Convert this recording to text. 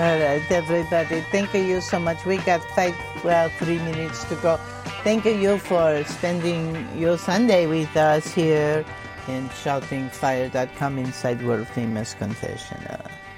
All right, everybody. Thank you so much. We got 3 minutes to go. Thank you for spending your Sunday with us here in shoutingfire.com inside World Famous Confessional.